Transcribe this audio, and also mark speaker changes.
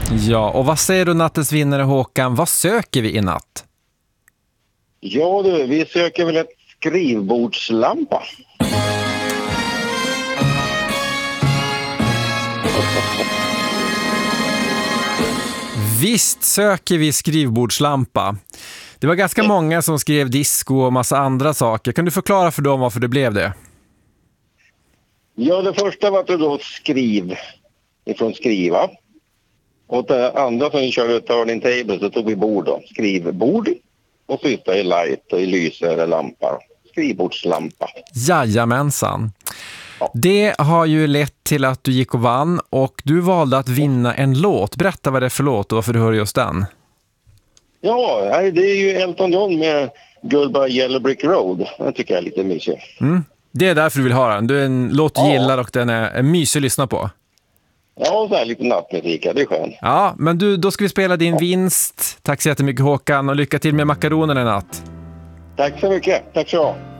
Speaker 1: Ja, och vad säger du nattens vinnare Håkan? Vad söker vi i natt?
Speaker 2: Ja du, vi söker väl ett skrivbordslampa.
Speaker 1: Visst söker vi skrivbordslampa. Det var ganska många som skrev disco och massa andra saker. Kan du förklara för dem varför det blev det?
Speaker 2: Ja, det första var att det då skriv ifrån skriva. Och det andra som vi körde turning table så tog vi bord då. Skrivbord och så i light och i lyse eller lampa. Skrivbordslampa.
Speaker 1: Jajamensan.
Speaker 2: Ja.
Speaker 1: Det har ju lett till att du gick och vann och du valde att vinna en låt. Berätta vad det är för låt och varför du hör just den.
Speaker 2: Ja, det är ju Elton John med Goodbye Yellow Brick Road. Den tycker jag är lite mysig.
Speaker 1: Det är därför du vill ha den. Du är en låt du gillar och den är mysig att lyssna på.
Speaker 2: Ja, så här lite nattmusik, det är skönt.
Speaker 1: Ja, men då ska vi spela din vinst. Tack så jättemycket Håkan och lycka till med makaronerna i natt.
Speaker 2: Tack så mycket, tack så.